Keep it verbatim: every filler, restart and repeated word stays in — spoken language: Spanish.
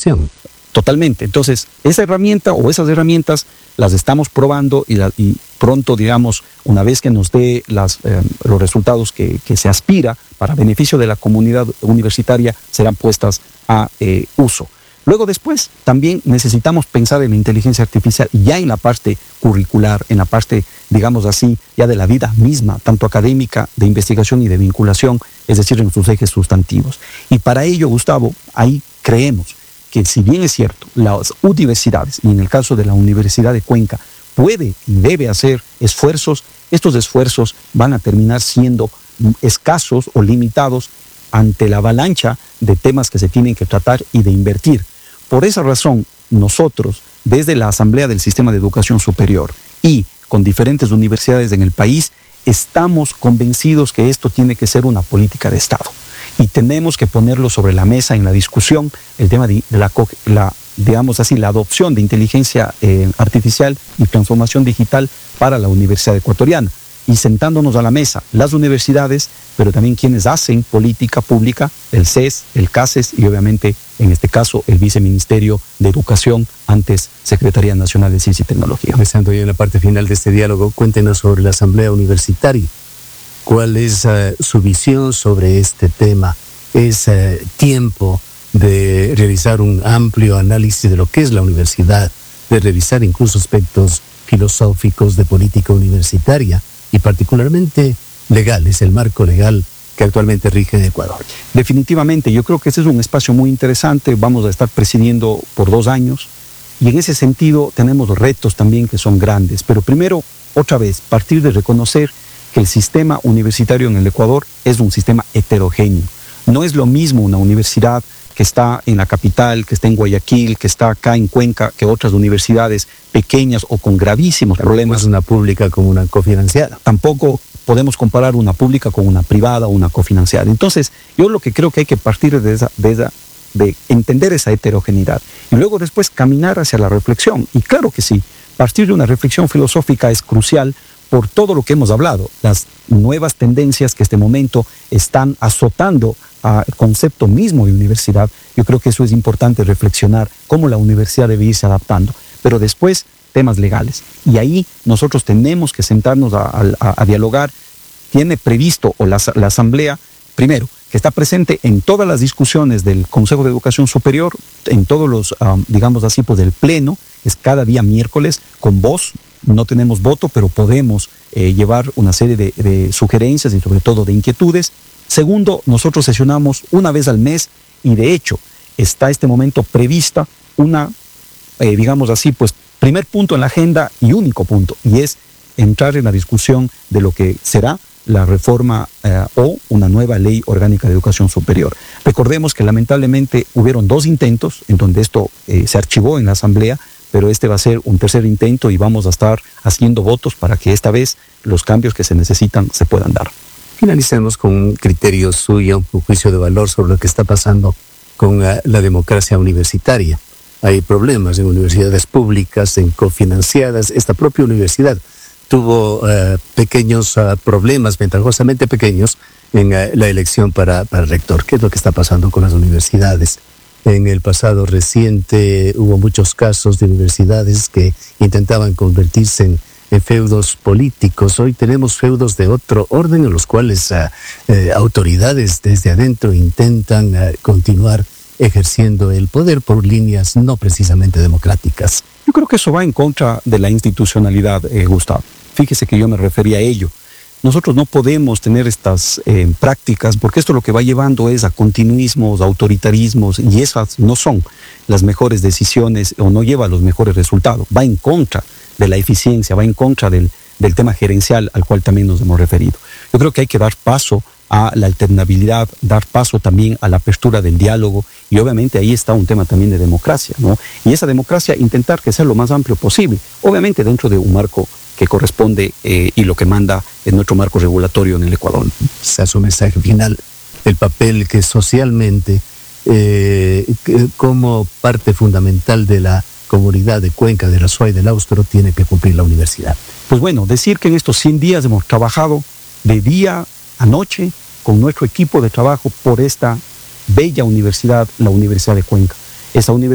educación. Totalmente. Entonces, esa herramienta o esas herramientas las estamos probando y, la, y pronto, digamos, una vez que nos dé las, eh, los resultados que, que se aspira para beneficio de la comunidad universitaria, serán puestas a eh, uso. Luego después también necesitamos pensar en la inteligencia artificial ya en la parte curricular, en la parte, digamos así, ya de la vida misma, tanto académica, de investigación y de vinculación, es decir, en sus ejes sustantivos. Y para ello, Gustavo, ahí creemos que si bien es cierto, las universidades, y en el caso de la Universidad de Cuenca, puede y debe hacer esfuerzos, estos esfuerzos van a terminar siendo escasos o limitados ante la avalancha de temas que se tienen que tratar y de invertir. Por esa razón, nosotros, desde la Asamblea del Sistema de Educación Superior y con diferentes universidades en el país, estamos convencidos que esto tiene que ser una política de Estado. Y tenemos que ponerlo sobre la mesa en la discusión, el tema de la, la digamos así, la adopción de inteligencia eh, artificial y transformación digital para la Universidad Ecuatoriana. Y sentándonos a la mesa, las universidades, pero también quienes hacen política pública, el C E S, el CASES y obviamente, en este caso, el Viceministerio de Educación, antes Secretaría Nacional de Ciencia y Tecnología. Empezando ya en la parte final de este diálogo, cuéntenos sobre la Asamblea Universitaria. ¿Cuál es uh, su visión sobre este tema? ¿Es uh, tiempo de realizar un amplio análisis de lo que es la universidad, de revisar incluso aspectos filosóficos de política universitaria y particularmente legales, el marco legal que actualmente rige en Ecuador? Definitivamente, yo creo que ese es un espacio muy interesante. Vamos a estar presidiendo por dos años y en ese sentido tenemos retos también que son grandes. Pero primero, otra vez, partir de reconocer que el sistema universitario en el Ecuador es un sistema heterogéneo. No es lo mismo una universidad que está en la capital, que está en Guayaquil, que está acá en Cuenca, que otras universidades pequeñas o con gravísimos problemas. No es una pública como una cofinanciada. Tampoco podemos comparar una pública con una privada o una cofinanciada. Entonces, yo lo que creo que hay que partir de esa, de esa, de entender esa heterogeneidad y luego después caminar hacia la reflexión. Y claro que sí, partir de una reflexión filosófica es crucial por todo lo que hemos hablado, las nuevas tendencias que este momento están azotando al concepto mismo de universidad. Yo creo que eso es importante reflexionar cómo la universidad debe irse adaptando. Pero después, temas legales. Y ahí nosotros tenemos que sentarnos a, a, a dialogar. Tiene previsto, o la, la Asamblea, primero, que está presente en todas las discusiones del Consejo de Educación Superior, en todos los, um, digamos así, pues del Pleno, es cada día miércoles, con voz. No tenemos voto, pero podemos eh, llevar una serie de, de sugerencias y sobre todo de inquietudes. Segundo, nosotros sesionamos una vez al mes y de hecho está este momento prevista una, eh, digamos así, pues primer punto en la agenda y único punto, y es entrar en la discusión de lo que será la reforma eh, o una nueva ley orgánica de educación superior. Recordemos que lamentablemente hubieron dos intentos en donde esto eh, se archivó en la Asamblea, pero este va a ser un tercer intento y vamos a estar haciendo votos para que esta vez los cambios que se necesitan se puedan dar. Finalicemos con un criterio suyo, un juicio de valor sobre lo que está pasando con uh, la democracia universitaria. Hay problemas en universidades públicas, en cofinanciadas. Esta propia universidad tuvo uh, pequeños uh, problemas, ventajosamente pequeños, en uh, la elección para, para rector. ¿Qué es lo que está pasando con las universidades? En el pasado reciente hubo muchos casos de universidades que intentaban convertirse en, en feudos políticos. Hoy tenemos feudos de otro orden en los cuales uh, eh, autoridades desde adentro intentan uh, continuar ejerciendo el poder por líneas no precisamente democráticas. Yo creo que eso va en contra de la institucionalidad, eh, Gustavo. Fíjese que yo me refería a ello. Nosotros no podemos tener estas eh, prácticas porque esto lo que va llevando es a continuismos, autoritarismos, y esas no son las mejores decisiones o no lleva a los mejores resultados. Va en contra de la eficiencia, va en contra del, del tema gerencial al cual también nos hemos referido. Yo creo que hay que dar paso a la alternabilidad, dar paso también a la apertura del diálogo y obviamente ahí está un tema también de democracia, ¿no? Y esa democracia intentar que sea lo más amplio posible, obviamente dentro de un marco que corresponde eh, y lo que manda en nuestro marco regulatorio en el Ecuador. Sea su mensaje final, el papel que socialmente, eh, que como parte fundamental de la comunidad de Cuenca, de la S U A y del Austro, tiene que cumplir la universidad. Pues bueno, decir que en estos cien días hemos trabajado de día a noche con nuestro equipo de trabajo por esta bella universidad, la Universidad de Cuenca. Esta universidad